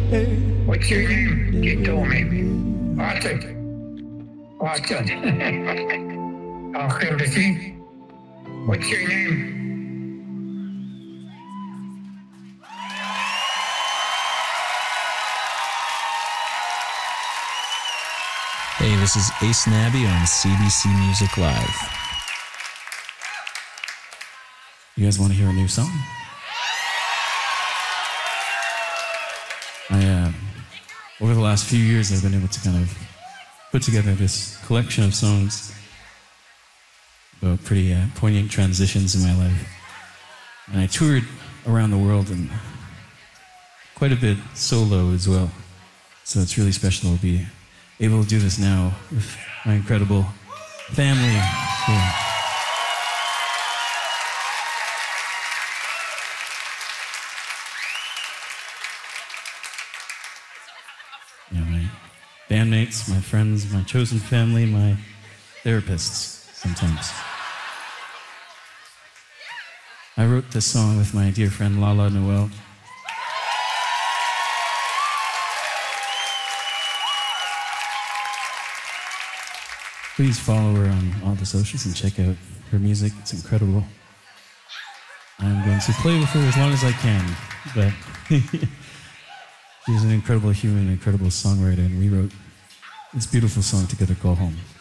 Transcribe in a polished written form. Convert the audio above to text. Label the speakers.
Speaker 1: What's your name? You told me. Arthur. Arthur. Arthur, what's your name?
Speaker 2: Hey, this is Ace Nabby on CBC Music Live.
Speaker 3: You guys want to hear a new song? Over the last few years, I've been able to kind of put together this collection of songs about pretty poignant transitions in my life. And I toured around the world and quite a bit solo as well. So it's really special to be able to do this now with my incredible family here. My bandmates, my friends, my chosen family, my therapists sometimes. I wrote this song with my dear friend Lala Noel. Please follow her on all the socials and check out her music. It's incredible. I'm going to play with her as long as I can, but she's an incredible human, an incredible songwriter, and we wrote this beautiful song together called Home.